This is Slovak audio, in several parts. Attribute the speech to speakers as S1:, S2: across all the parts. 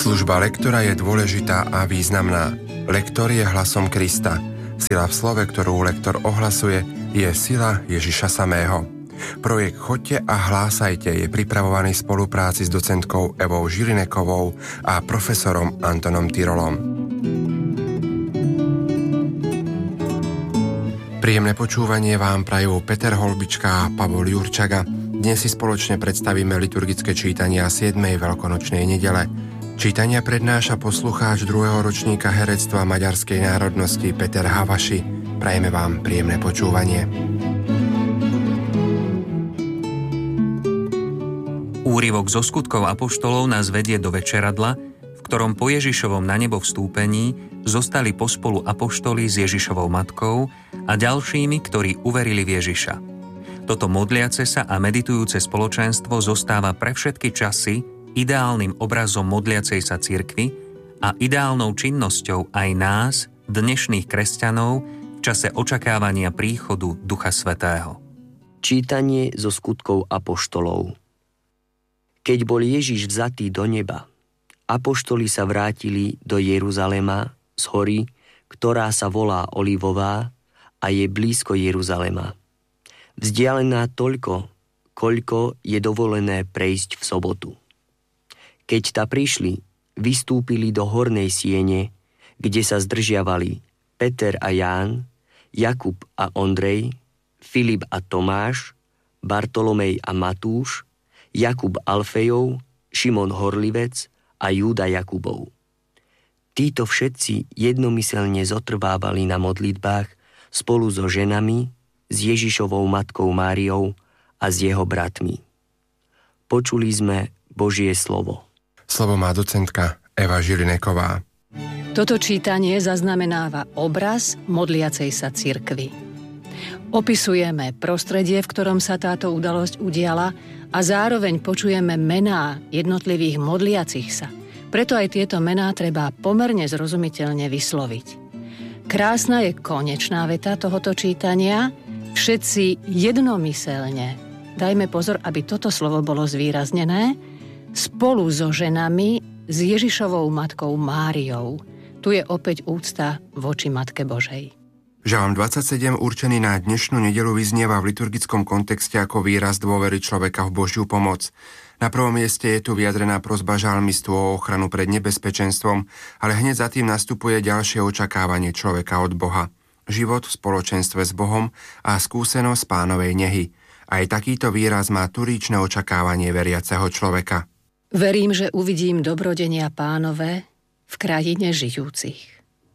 S1: Služba lektora je dôležitá a významná. Lektor je hlasom Krista. Sila v slove, ktorú lektor ohlasuje, je sila Ježiša samého. Projekt Choďte a hlásajte je pripravovaný v spolupráci s docentkou Evou Žilinekovou a profesorom Antonom Tyrolom. Príjemné počúvanie vám prajú Peter Holbička a Pavol Jurčaga. Dnes si spoločne predstavíme liturgické čítania 7. veľkonočnej nedele. Čítania prednáša poslucháč 2. ročníka herectva maďarskej národnosti Peter Havaši. Prajeme vám príjemné počúvanie.
S2: Úryvok zo Skutkov apoštolov nás vedie do večeradla, v ktorom po Ježišovom na nebo vstúpení zostali pospolu apoštoli s Ježišovou matkou a ďalšími, ktorí uverili v Ježiša. Toto modliace sa a meditujúce spoločenstvo zostáva pre všetky časy ideálnym obrazom modliacej sa cirkvi a ideálnou činnosťou aj nás, dnešných kresťanov, v čase očakávania príchodu Ducha Svätého.
S3: Čítanie zo Skutkov apoštolov. Keď bol Ježiš vzatý do neba, apoštoli sa vrátili do Jeruzalema z hory, ktorá sa volá Olivová a je blízko Jeruzalema. Vzdialená toľko, koľko je dovolené prejsť v sobotu. Keď ta prišli, vystúpili do hornej siene, kde sa zdržiavali Peter a Ján, Jakub a Ondrej, Filip a Tomáš, Bartolomej a Matúš, Jakub Alfejov, Šimon Horlivec a Júda Jakubov. Títo všetci jednomyselne zotrvávali na modlitbách spolu so ženami, s Ježišovou matkou Máriou a s jeho bratmi. Počuli sme Božie slovo.
S1: Slovo má docentka Eva Žilineková.
S4: Toto čítanie zaznamenáva obraz modliacej sa cirkvi. Opisujeme prostredie, v ktorom sa táto udalosť udiala a zároveň počujeme mená jednotlivých modliacich sa. Preto aj tieto mená treba pomerne zrozumiteľne vysloviť. Krásna je konečná veta tohoto čítania. Všetci jednomyselne, dajme pozor, aby toto slovo bolo zvýraznené, spolu so ženami, s Ježišovou matkou Máriou. Tu je opäť úcta voči Matke Božej.
S1: Žalm 27 určený na dnešnú nedeľu vyznieva v liturgickom kontexte ako výraz dôvery človeka v Božiu pomoc. Na prvom mieste je tu vyjadrená prosba žalmistu o ochranu pred nebezpečenstvom, ale hneď za tým nastupuje ďalšie očakávanie človeka od Boha. Život v spoločenstve s Bohom a skúsenosť Pánovej nehy. Aj takýto výraz má turíčne očakávanie veriaceho človeka.
S4: Verím, že uvidím dobrodenia Pánove v krajine žijúcich.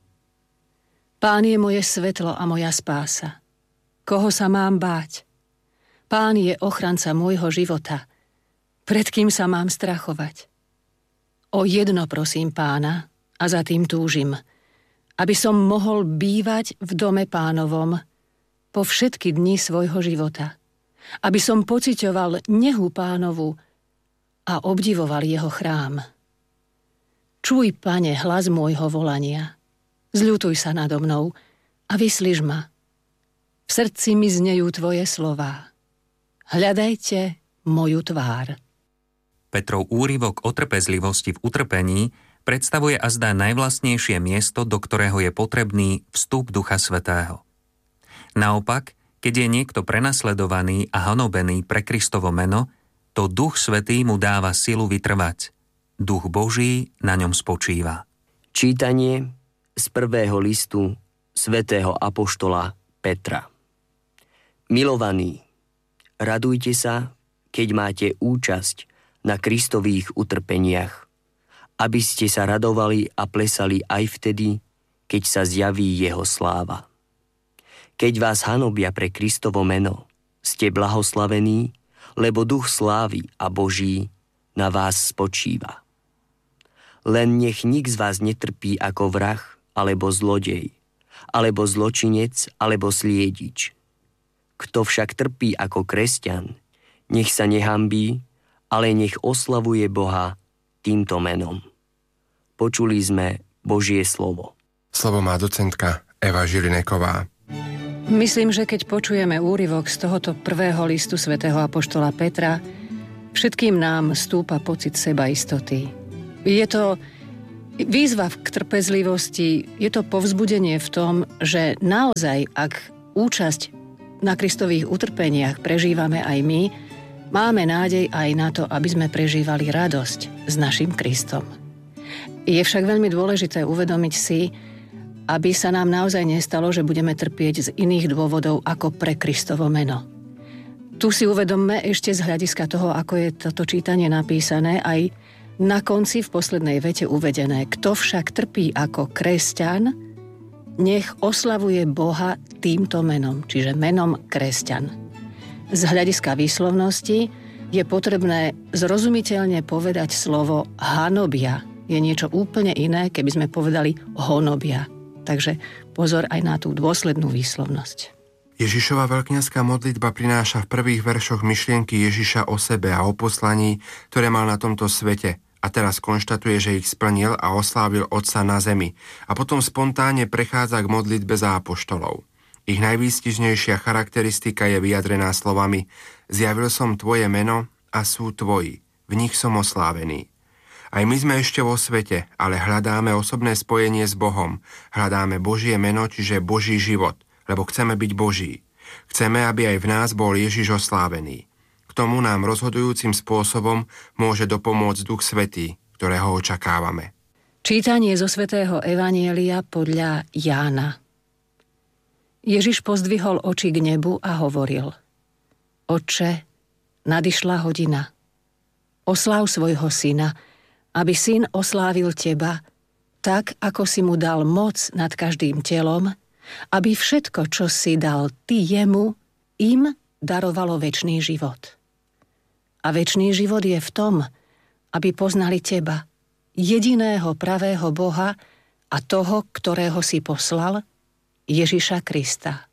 S4: Pán je moje svetlo a moja spása. Koho sa mám báť? Pán je ochranca môjho života. Pred kým sa mám strachovať? O jedno prosím Pána a za tým túžim, aby som mohol bývať v dome Pánovom po všetky dni svojho života. Aby som pociťoval nehu Pánovu a obdivoval jeho chrám. Čuj, Pane, hlas môjho volania. Zľutuj sa nado mnou a vyslíš ma. V srdci mi znejú tvoje slová. Hľadajte moju tvár.
S2: Petrov úryvok o trpezlivosti v utrpení predstavuje azda najvlastnejšie miesto, do ktorého je potrebný vstup Ducha Svätého. Naopak, keď je niekto prenasledovaný a hanobený pre Kristovo meno, to Duch Svätý mu dáva silu vytrvať. Duch Boží na ňom spočíva.
S3: Čítanie z prvého listu svätého apoštola Petra. Milovaní, radujte sa, keď máte účasť na Kristových utrpeniach, aby ste sa radovali a plesali aj vtedy, keď sa zjaví jeho sláva. Keď vás hanobia pre Kristovo meno, ste blahoslavení, lebo duch slávy a Boží na vás spočíva. Len nech nik z vás netrpí ako vrah, alebo zlodej, alebo zločinec, alebo sliedič. Kto však trpí ako kresťan, nech sa nehanbí, ale nech oslavuje Boha týmto menom. Počuli sme Božie slovo.
S1: Slovo má docentka Eva Žilineková.
S4: Myslím, že keď počujeme úryvok z tohoto prvého listu svätého apoštola Petra, všetkým nám stúpa pocit sebaistoty. Je to Výzva k trpezlivosti je to povzbudenie v tom, že naozaj, ak účasť na Kristových utrpeniach prežívame aj my, máme nádej aj na to, aby sme prežívali radosť s našim Kristom. Je však veľmi dôležité uvedomiť si, aby sa nám naozaj nestalo, že budeme trpieť z iných dôvodov ako pre Kristovo meno. Tu si uvedomme ešte z hľadiska toho, ako je toto čítanie napísané, aj na konci v poslednej vete uvedené: kto však trpí ako kresťan, nech oslavuje Boha týmto menom, čiže menom kresťan. Z hľadiska výslovnosti je potrebné zrozumiteľne povedať slovo hanobia. Je niečo úplne iné, keby sme povedali honobia. Takže pozor aj na tú dôslednú výslovnosť.
S1: Ježišova veľkňazská modlitba prináša v prvých veršoch myšlienky Ježiša o sebe a o poslaní, ktoré mal na tomto svete. A teraz konštatuje, že ich splnil a oslávil Otca na zemi. A potom spontánne prechádza k modlitbe za apoštolov. Ich najvýstižnejšia charakteristika je vyjadrená slovami: zjavil som tvoje meno a sú tvoji, v nich som oslávený. Aj my sme ešte vo svete, ale hľadáme osobné spojenie s Bohom. Hľadáme Božie meno, čiže Boží život, lebo chceme byť Boží. Chceme, aby aj v nás bol Ježiš oslávený. K tomu nám rozhodujúcim spôsobom môže dopomôcť Duch Svätý, ktorého očakávame.
S4: Čítanie zo svätého Evanjelia podľa Jána. Ježiš pozdvihol oči k nebu a hovoril: Otče, nadišla hodina. Osláv svojho syna, aby syn oslávil teba, tak ako si mu dal moc nad každým telom, aby všetko, čo si dal ty jemu, im darovalo večný život. A večný život je v tom, aby poznali teba, jediného pravého Boha a toho, ktorého si poslal, Ježiša Krista.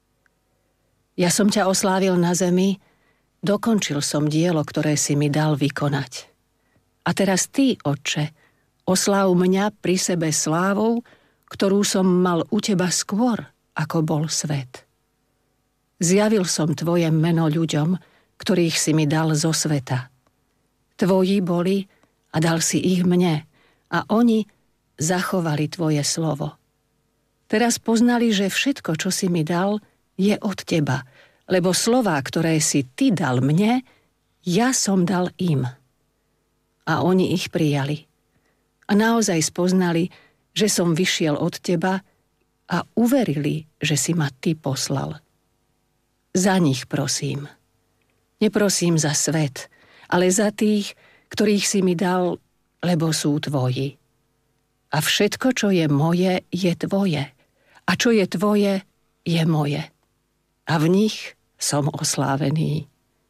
S4: Ja som ťa oslávil na zemi, dokončil som dielo, ktoré si mi dal vykonať. A teraz ty, Otče, osláv mňa pri sebe slávou, ktorú som mal u teba skôr, ako bol svet. Zjavil som tvoje meno ľuďom, ktorých si mi dal zo sveta. Tvoji boli a dal si ich mne a oni zachovali tvoje slovo. Teraz poznali, že všetko, čo si mi dal, je od teba, lebo slová, ktoré si ty dal mne, ja som dal im. A oni ich prijali. A naozaj spoznali, že som vyšiel od teba a uverili, že si ma ty poslal. Za nich prosím. Neprosím za svet, ale za tých, ktorých si mi dal, lebo sú tvoji. A všetko, čo je moje, je tvoje. A čo je tvoje, je moje. A v nich som oslávený.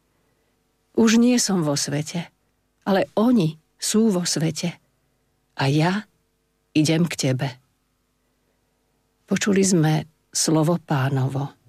S4: Už nie som vo svete, ale oni sú vo svete. A ja idem k tebe. Počuli sme slovo Pánovo.